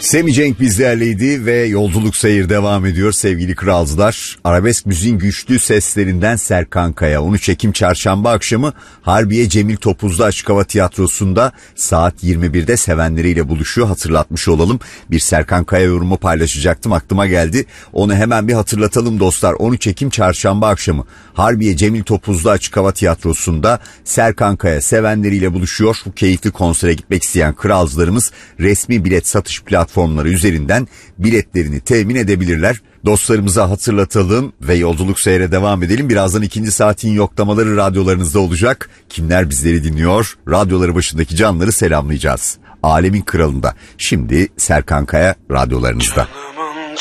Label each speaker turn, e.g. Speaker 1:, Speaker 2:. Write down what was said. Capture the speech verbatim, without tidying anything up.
Speaker 1: Semih Cenk bizlerleydi ve yolculuk seyir devam ediyor sevgili kralcılar. Arabesk müziğin güçlü seslerinden Serkan Kaya. on üç Ekim çarşamba akşamı Harbiye Cemil Topuzlu Açık Hava Tiyatrosu'nda saat yirmi birde sevenleriyle buluşuyor. Hatırlatmış olalım. Bir Serkan Kaya yorumu paylaşacaktım, aklıma geldi. Onu hemen bir hatırlatalım dostlar. on üç Ekim çarşamba akşamı Harbiye Cemil Topuzlu Açık Hava Tiyatrosu'nda Serkan Kaya sevenleriyle buluşuyor. Bu keyifli konsere gitmek isteyen kralcılarımız resmi bilet satış platformları üzerinden biletlerini temin edebilirler. Dostlarımıza hatırlatalım ve yolculuk seyre devam edelim. Birazdan ikinci saatin yoklamaları radyolarınızda olacak. Kimler bizleri dinliyor? Radyoları başındaki canları selamlayacağız. Alemin kralında. Şimdi Serkan Kaya radyolarınızda.